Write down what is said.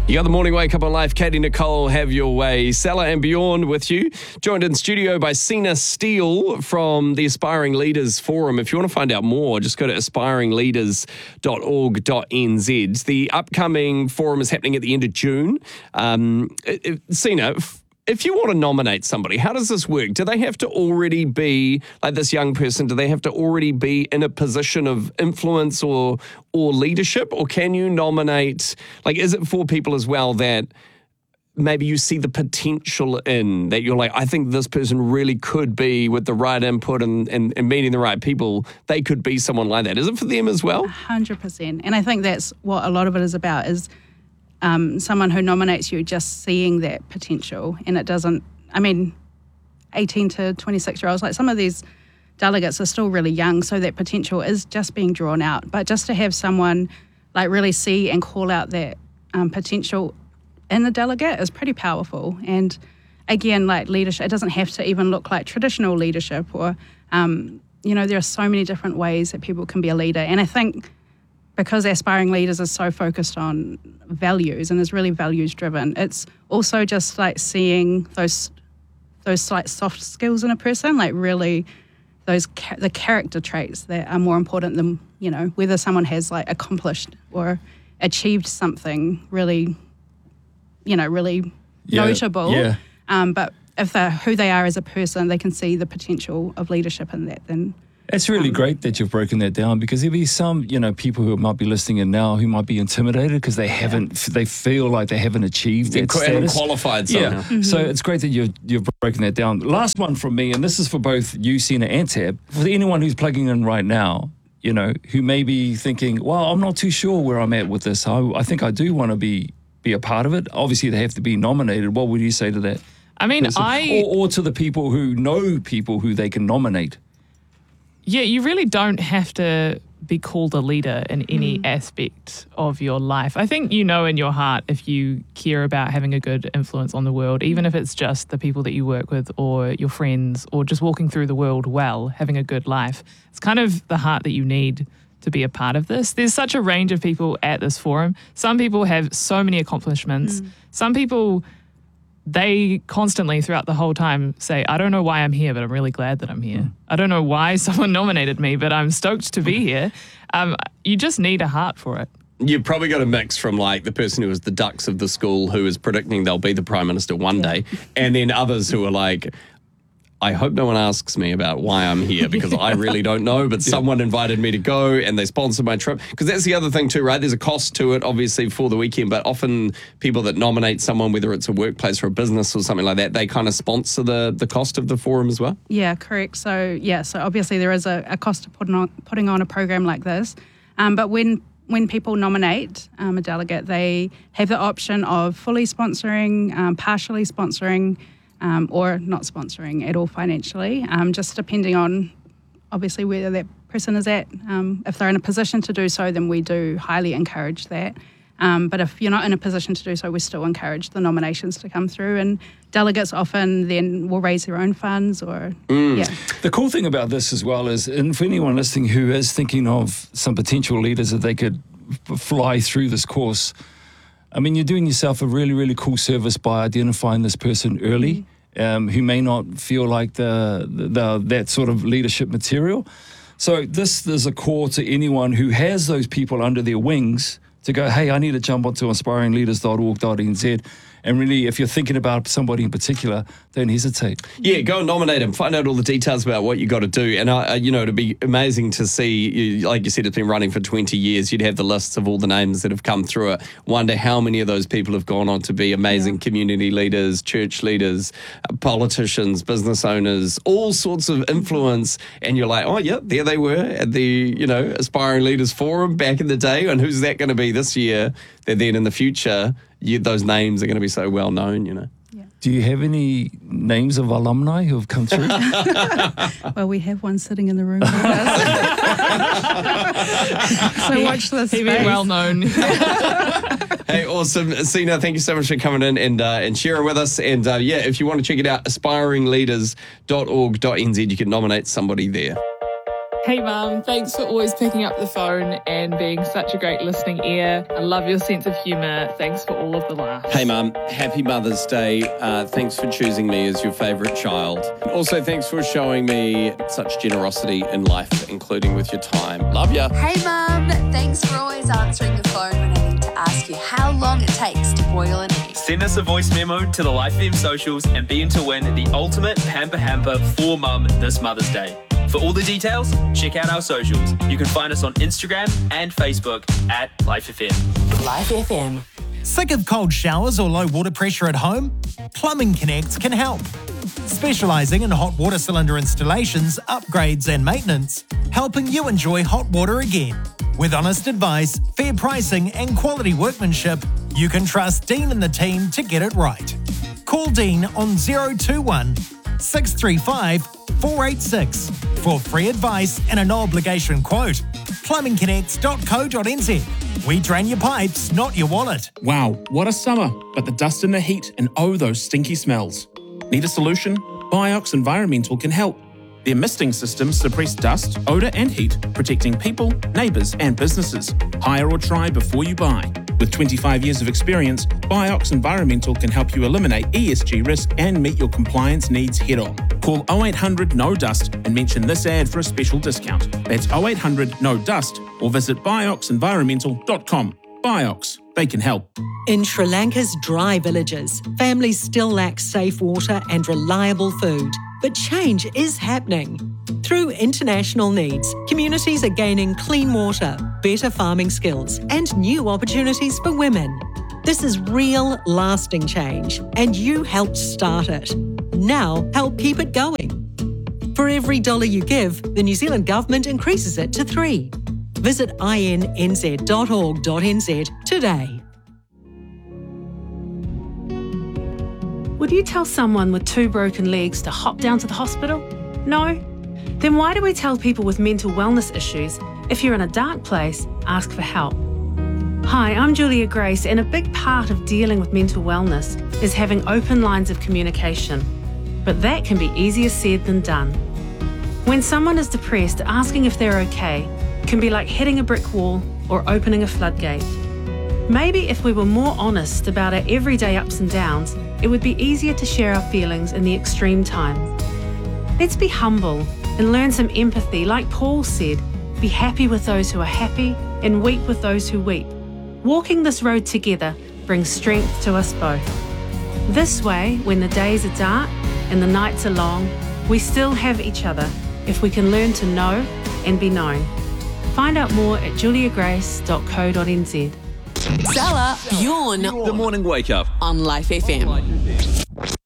You got the Morning Wake Up on Life. Katie Nicole, have your way. Salah and Bjorn with you. Joined in studio by Sina Steele from the Aspiring Leaders Forum. If you want to find out more, just go to aspiringleaders.org.nz. The upcoming forum is happening at the end of June. Sina, if you want to nominate somebody, how does this work? Do they have to already be, like this young person, do they have to already be in a position of influence or leadership? Or can you nominate, like, is it for people as well that maybe you see the potential in, that you're like, I think this person really could be, with the right input and meeting the right people, they could be someone like that. Is it for them as well? 100%. And I think that's what a lot of it is about, is someone who nominates you just seeing that potential. And it doesn't, 18 to 26-year-olds, like some of these delegates are still really young, so that potential is just being drawn out. But just to have someone like really see and call out that potential in the delegate is pretty powerful. And again, like leadership, it doesn't have to even look like traditional leadership or, there are so many different ways that people can be a leader. And I think because Aspiring Leaders is so focused on values and is really values driven, it's also just like seeing those like soft skills in a person, like really the character traits that are more important than, whether someone has like accomplished or achieved something really, really notable. Yeah. But if they're who they are as a person, they can see the potential of leadership in that, then it's really great that you've broken that down, because there'll be some, people who might be listening in now who might be intimidated because they they feel like they haven't achieved that status. Haven't qualified somehow. Yeah. Mm-hmm. So it's great that you've broken that down. Last one from me, and this is for both you, Sina, and Tab. For anyone who's plugging in right now, who may be thinking, well, I'm not too sure where I'm at with this. I think I do want to be a part of it. Obviously, they have to be nominated. What would you say to that? Or to the people who know people who they can nominate. Yeah, you really don't have to be called a leader in any aspect of your life. I think in your heart if you care about having a good influence on the world, even if it's just the people that you work with or your friends or just walking through the world well, having a good life. It's kind of the heart that you need to be a part of this. There's such a range of people at this forum. Some people have so many accomplishments. Some people, they constantly throughout the whole time say, I don't know why I'm here, but I'm really glad that I'm here. I don't know why someone nominated me, but I'm stoked to be here. You just need a heart for it. You've probably got a mix from like the person who was the ducks of the school who is predicting they'll be the Prime Minister one day, and then others who are like, I hope no one asks me about why I'm here because I really don't know, but someone invited me to go and they sponsored my trip. Because that's the other thing too, right? There's a cost to it, obviously, for the weekend, but often people that nominate someone, whether it's a workplace or a business or something like that, they kind of sponsor the cost of the forum as well. Yeah, correct. So obviously there is a cost to putting on a program like this. But when people nominate a delegate, they have the option of fully sponsoring, partially sponsoring, or not sponsoring at all financially, just depending on obviously whether that person is at. If they're in a position to do so, then we do highly encourage that. But if you're not in a position to do so, we still encourage the nominations to come through, and delegates often then will raise their own funds or, The cool thing about this as well is, and for anyone listening who is thinking of some potential leaders that they could fly through this course, you're doing yourself a really, really cool service by identifying this person early, who may not feel like that sort of leadership material. So this is a call to anyone who has those people under their wings to go, hey, I need to jump onto aspiringleaders.org.nz. And really, if you're thinking about somebody in particular, don't hesitate. Yeah, go and nominate them. Find out all the details about what you got to do. And, it'd be amazing to see, like you said, it's been running for 20 years. You'd have the lists of all the names that have come through it. Wonder how many of those people have gone on to be amazing community leaders, church leaders, politicians, business owners, all sorts of influence. And you're like, oh, yeah, there they were at the, Aspiring Leaders Forum back in the day. And who's that going to be this year? That then in the future, those names are going to be so well known, Yeah. Do you have any names of alumni who have come through? Well, we have one sitting in the room with us. So watch this. He'd be well known. Hey, awesome. Sina, thank you so much for coming in and sharing with us. And if you want to check it out, aspiringleaders.org.nz, you can nominate somebody there. Hey Mum, thanks for always picking up the phone and being such a great listening ear. I love your sense of humour. Thanks for all of the laughs. Hey Mum, happy Mother's Day. Thanks for choosing me as your favourite child. Also, thanks for showing me such generosity in life, including with your time. Love ya. Hey Mum, thanks for always answering the phone when I need to ask you how long it takes to boil an egg. Send us a voice memo to the Life FM socials and be in to win the ultimate pamper hamper for Mum this Mother's Day. For all the details, check out our socials. You can find us on Instagram and Facebook at Life FM. Life FM. Sick of cold showers or low water pressure at home? Plumbing Connect can help. Specialising in hot water cylinder installations, upgrades and maintenance, helping you enjoy hot water again. With honest advice, fair pricing and quality workmanship, you can trust Dean and the team to get it right. Call Dean on 021 635 486 for free advice and a no-obligation quote. plumbingconnect.co.nz. We drain your pipes, not your wallet. Wow, what a summer, but the dust and the heat and oh, those stinky smells. Need a solution? Biox Environmental can help. Their misting systems suppress dust, odour and heat, protecting people, neighbours and businesses. Hire or try before you buy. With 25 years of experience, Biox Environmental can help you eliminate ESG risk and meet your compliance needs head on. Call 0800 No Dust and mention this ad for a special discount. That's 0800 No Dust or visit bioxenvironmental.com. Biox, they can help. In Sri Lanka's dry villages, families still lack safe water and reliable food. But change is happening. Through international needs, communities are gaining clean water, better farming skills, and new opportunities for women. This is real, lasting change, and you helped start it. Now, help keep it going. For every $1 you give, the New Zealand Government increases it to 3. Visit innz.org.nz today. Would you tell someone with 2 broken legs to hop down to the hospital? No? Then why do we tell people with mental wellness issues, if you're in a dark place, ask for help? Hi, I'm Julia Grace, and a big part of dealing with mental wellness is having open lines of communication. But that can be easier said than done. When someone is depressed, asking if they're okay can be like hitting a brick wall or opening a floodgate. Maybe if we were more honest about our everyday ups and downs, it would be easier to share our feelings in the extreme times. Let's be humble and learn some empathy. Like Paul said, be happy with those who are happy and weep with those who weep. Walking this road together brings strength to us both. This way, when the days are dark and the nights are long, we still have each other if we can learn to know and be known. Find out more at juliagrace.co.nz. Stella, Bjorn The morning wake up. on Life FM.